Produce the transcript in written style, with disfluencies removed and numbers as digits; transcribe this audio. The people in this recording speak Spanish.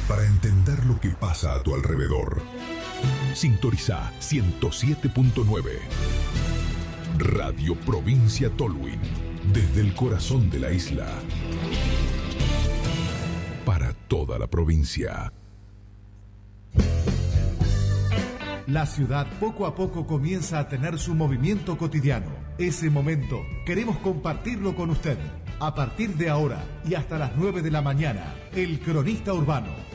para entender lo que pasa a tu alrededor. Sintoniza 107.9. Radio Provincia Tolwyn, desde el corazón de la isla. Para toda la provincia. La ciudad poco a poco comienza a tener su movimiento cotidiano. Ese momento queremos compartirlo con usted. A partir de ahora y hasta las 9 de la mañana, El Cronista Urbano,